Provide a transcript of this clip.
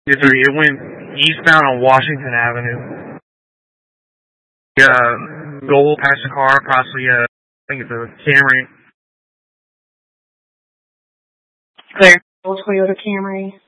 Yes, sir. It went eastbound on Washington Avenue. Gold past the car, possibly, I think it's a Camry. Clear. Toyota Camry.